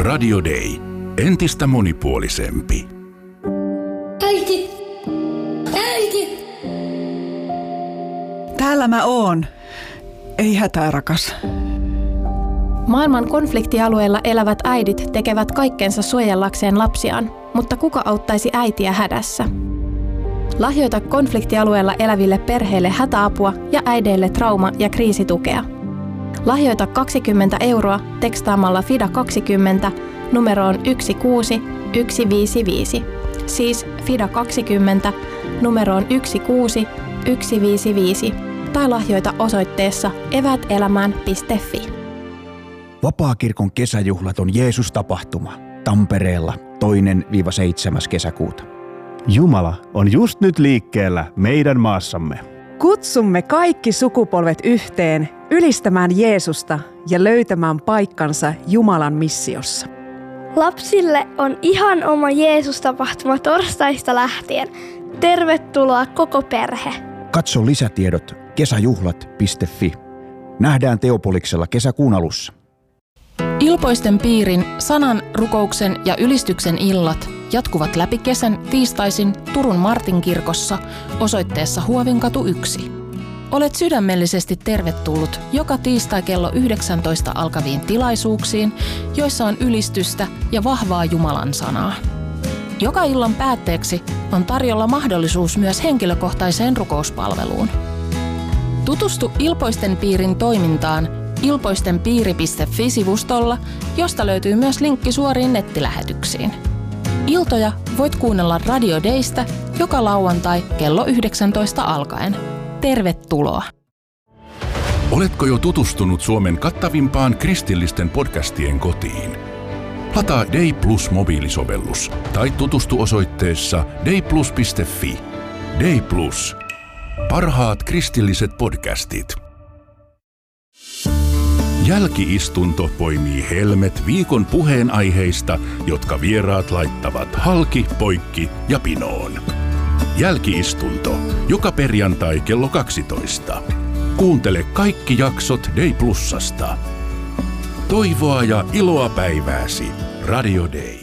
Radio Day. Entistä monipuolisempi. Äiti! Äiti! Täällä mä oon. Ei hätää, rakas. Maailman konfliktialueella elävät äidit tekevät kaikkensa suojellakseen lapsiaan, mutta kuka auttaisi äitiä hädässä? Lahjoita konfliktialueella eläville perheille hätäapua ja äideille trauma- ja kriisitukea. Lahjoita 20 € tekstaamalla FIDA20 numeroon 16155. Siis FIDA20 numeroon 16155. Tai lahjoita osoitteessa evätelämään.fi. Vapaakirkon kesäjuhlat on Jeesus-tapahtuma Tampereella 2.–7. kesäkuuta. Jumala on just nyt liikkeellä meidän maassamme. Kutsumme kaikki sukupolvet yhteen ylistämään Jeesusta ja löytämään paikkansa Jumalan missiossa. Lapsille on ihan oma Jeesus-tapahtuma torstaista lähtien. Tervetuloa koko perhe. Katso lisätiedot kesäjuhlat.fi. Nähdään Teopoliksella kesäkuun alussa. Ilpoisten piirin, sanan, rukouksen ja ylistyksen illat jatkuvat läpi kesän tiistaisin Turun Martinkirkossa osoitteessa Huovinkatu 1. Olet sydämellisesti tervetullut joka tiistai kello 19 alkaviin tilaisuuksiin, joissa on ylistystä ja vahvaa Jumalan sanaa. Joka illan päätteeksi on tarjolla mahdollisuus myös henkilökohtaiseen rukouspalveluun. Tutustu Ilpoisten piirin toimintaan ilpoistenpiiri.fi-sivustolla, josta löytyy myös linkki suoriin nettilähetyksiin. Iltoja voit kuunnella Radio Daystä joka lauantai kello 19 alkaen. Tervetuloa! Oletko jo tutustunut Suomen kattavimpaan kristillisten podcastien kotiin? Lataa Day Plus mobiilisovellus tai tutustu osoitteessa dayplus.fi. Day Plus. Parhaat kristilliset podcastit. Jälki-istunto poimii helmet viikon puheenaiheista, jotka vieraat laittavat halki, poikki ja pinoon. Jälki-istunto joka perjantai kello 12. Kuuntele kaikki jaksot Day Plusasta. Toivoa ja iloa päivääsi. Radio Day.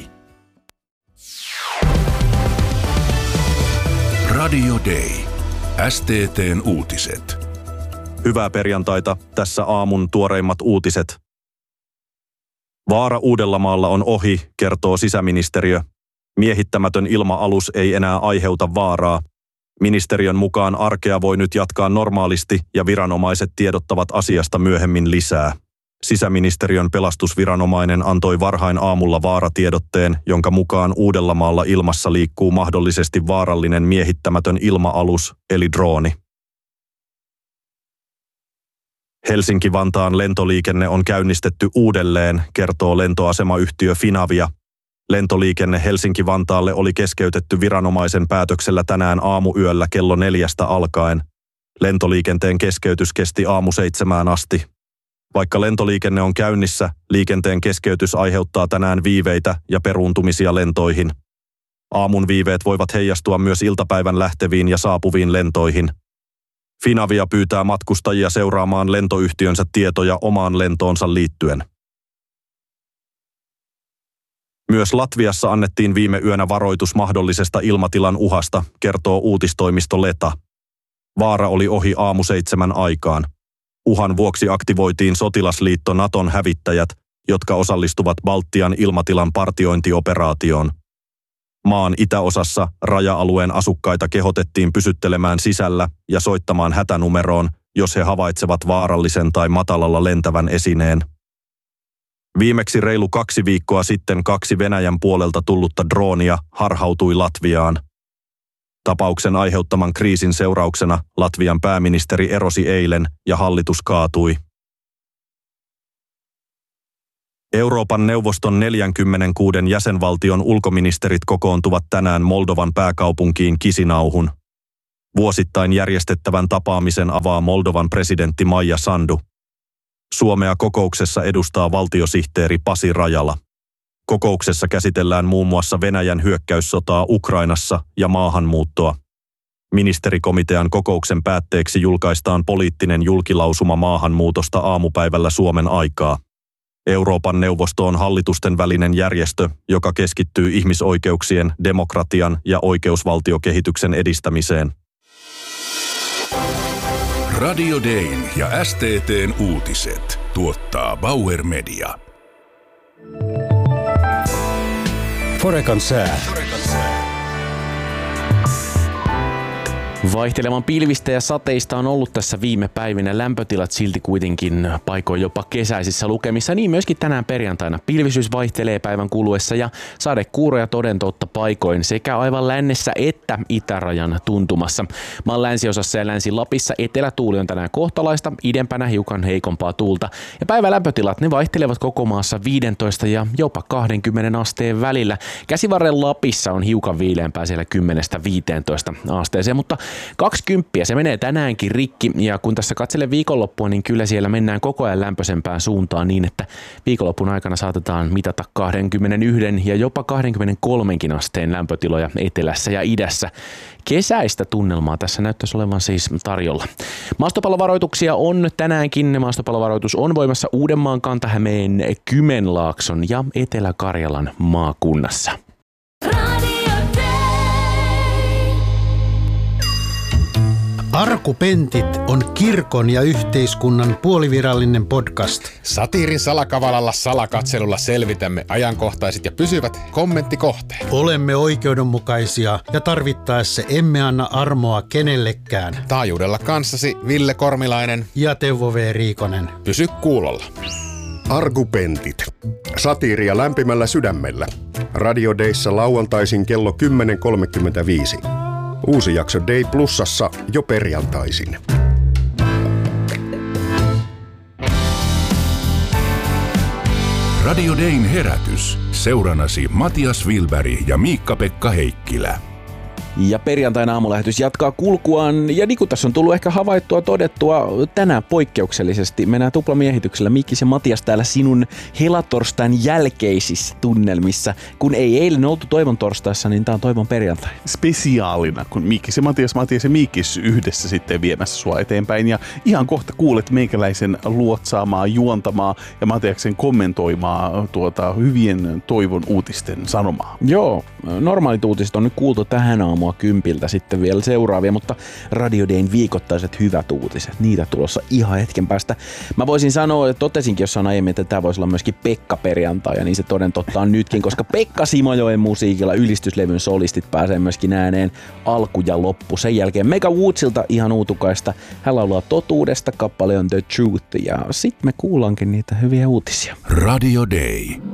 Radio Day. STT:n uutiset. Hyvää perjantaita, tässä aamun tuoreimmat uutiset. Vaara Uudellamaalla on ohi, kertoo sisäministeriö. Miehittämätön ilma-alus ei enää aiheuta vaaraa. Ministeriön mukaan arkea voi nyt jatkaa normaalisti ja viranomaiset tiedottavat asiasta myöhemmin lisää. Sisäministeriön pelastusviranomainen antoi varhain aamulla vaaratiedotteen, jonka mukaan Uudellamaalla ilmassa liikkuu mahdollisesti vaarallinen miehittämätön ilma-alus eli drooni. Helsinki-Vantaan lentoliikenne on käynnistetty uudelleen, kertoo lentoasemayhtiö Finavia. Lentoliikenne Helsinki-Vantaalle oli keskeytetty viranomaisen päätöksellä tänään aamuyöllä kello 4 alkaen. Lentoliikenteen keskeytys kesti 7 asti. Vaikka lentoliikenne on käynnissä, liikenteen keskeytys aiheuttaa tänään viiveitä ja peruuntumisia lentoihin. Aamun viiveet voivat heijastua myös iltapäivän lähteviin ja saapuviin lentoihin. Finavia pyytää matkustajia seuraamaan lentoyhtiönsä tietoja omaan lentoonsa liittyen. Myös Latviassa annettiin viime yönä varoitus mahdollisesta ilmatilan uhasta, kertoo uutistoimisto Leta. Vaara oli ohi 7 aikaan. Uhan vuoksi aktivoitiin sotilasliitto Naton hävittäjät, jotka osallistuvat Baltian ilmatilan partiointioperaatioon. Maan itäosassa raja-alueen asukkaita kehotettiin pysyttelemään sisällä ja soittamaan hätänumeroon, jos he havaitsevat vaarallisen tai matalalla lentävän esineen. Viimeksi reilu 2 viikkoa sitten 2 Venäjän puolelta tullutta droonia harhautui Latviaan. Tapauksen aiheuttaman kriisin seurauksena Latvian pääministeri erosi eilen ja hallitus kaatui. Euroopan neuvoston 46 jäsenvaltion ulkoministerit kokoontuvat tänään Moldovan pääkaupunkiin Kisinauhun. Vuosittain järjestettävän tapaamisen avaa Moldovan presidentti Maija Sandu. Suomea kokouksessa edustaa valtiosihteeri Pasi Rajala. Kokouksessa käsitellään muun muassa Venäjän hyökkäyssotaa Ukrainassa ja maahanmuuttoa. Ministerikomitean kokouksen päätteeksi julkaistaan poliittinen julkilausuma maahanmuutosta aamupäivällä Suomen aikaa. Euroopan neuvosto on hallitusten välinen järjestö, joka keskittyy ihmisoikeuksien, demokratian ja oikeusvaltiokehityksen edistämiseen. Radio Dayn ja STT:n uutiset tuottaa Bauer Media. Forekan sää. Vaihtelevan pilvistä ja sateista on ollut tässä viime päivinä, lämpötilat silti kuitenkin paikoin jopa kesäisissä lukemissa, niin myöskin tänään perjantaina. Pilvisyys vaihtelee päivän kuluessa ja sadekuuroja toden totta paikoin sekä aivan lännessä että itärajan tuntumassa. Maan länsiosassa ja Länsi-Lapissa etelätuuli on tänään kohtalaista, idempänä hiukan heikompaa tuulta. Ja päivän lämpötilat ne vaihtelevat koko maassa 15 ja jopa 20 asteen välillä. Käsivarren Lapissa on hiukan viileämpää siellä 10-15 asteeseen, mutta 20 se menee tänäänkin rikki, ja kun tässä katselen viikonloppua, niin kyllä siellä mennään koko ajan lämpöisempään suuntaan niin, että viikonlopun aikana saatetaan mitata 21 ja jopa 23 asteen lämpötiloja etelässä ja idässä. Kesäistä tunnelmaa tässä näyttäisi olevan siis tarjolla. Maastopallovaroituksia on tänäänkin. Maastopallovaroitus on voimassa Uudenmaan, Kanta-Hämeen, Kymenlaakson ja Etelä-Karjalan maakunnassa. Arkupentit on kirkon ja yhteiskunnan puolivirallinen podcast. Satiirin salakavalalla salakatselulla selvitämme ajankohtaiset ja pysyvät kommenttikohteet. Olemme oikeudenmukaisia ja tarvittaessa emme anna armoa kenellekään. Taajuudella kanssasi Ville Kormilainen ja Teuvo V. Riikonen. Pysy kuulolla. Arkupentit. Satiiria lämpimällä sydämellä. Radio Dayssa lauantaisin kello 10.35. Uusi jakso Day Plusassa jo perjantaisin. Radio Dayn herätys. Seuranasi Matias Wilberg ja Miikka-Pekka Heikkilä. Ja perjantaina aamulähetys jatkaa kulkuaan, ja niin kuin tässä on tullut ehkä havaittua, todettua, tänään poikkeuksellisesti mennään tuplamiehityksellä. Mikkis ja Matias täällä sinun helatorstain jälkeisissä tunnelmissa. Kun ei eilen oltu Toivon torstaissa, niin tää on Toivon perjantai. Spesiaalina, kun Mikkis ja Matias ja Mikkis yhdessä sitten viemässä sua eteenpäin. Ja ihan kohta kuulet meikäläisen luotsaamaa, juontamaa ja Matiaksen kommentoimaa hyvien Toivon uutisten sanomaa. Joo, normaalit uutiset on nyt kuultu tähän aamuun. 10 sitten vielä seuraavia, mutta Radio Dayn viikoittaiset hyvät uutiset, niitä tulossa ihan hetken päästä. Mä voisin sanoa, että totesinkin jossain aiemmin, että tämä voisi olla myöskin Pekka-perjantai, ja niin se toden totta on nytkin, koska Pekka Simojoen musiikilla ylistyslevyn solistit pääsee myöskin ääneen alku ja loppu. Sen jälkeen Mega Woodsilta ihan uutukaista. Hän laulaa Totuudesta, kappale on The Truth, ja sitten me kuullaankin niitä hyviä uutisia. Radio Day.